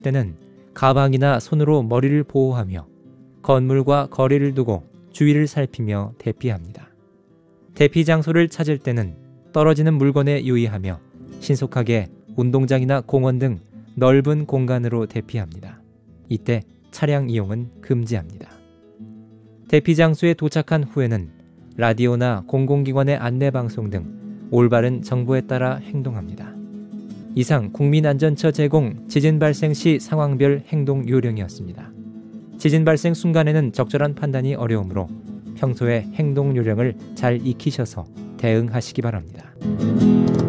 때는 가방이나 손으로 머리를 보호하며 건물과 거리를 두고 주위를 살피며 대피합니다. 대피 장소를 찾을 때는 떨어지는 물건에 유의하며 신속하게 운동장이나 공원 등 넓은 공간으로 대피합니다. 이때 차량 이용은 금지합니다. 대피 장소에 도착한 후에는 라디오나 공공기관의 안내방송 등 올바른 정보에 따라 행동합니다. 이상 국민안전처 제공 지진 발생 시 상황별 행동 요령이었습니다. 지진 발생 순간에는 적절한 판단이 어려우므로 평소에 행동 요령을 잘 익히셔서 대응하시기 바랍니다.